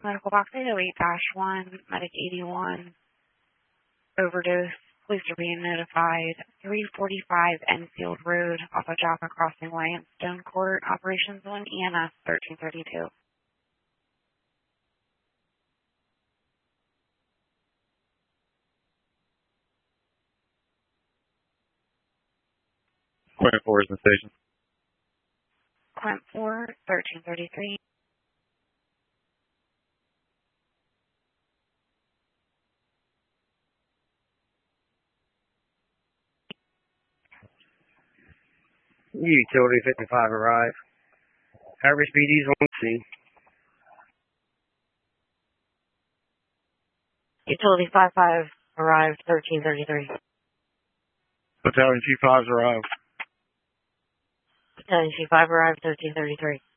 Medical box 808-1, Medic 81, overdose. Police are being notified. 345 Enfield Road off of Joppa Crossing Way in Stone Court. Operations on EMS 1332. Quint 4 is in the station. Quint 4, 1333. Utility 55 arrive. Average BD's on scene. Utility 55 arrived, 1333. Battalion G5's arrived. Battalion G5 arrived, 1333.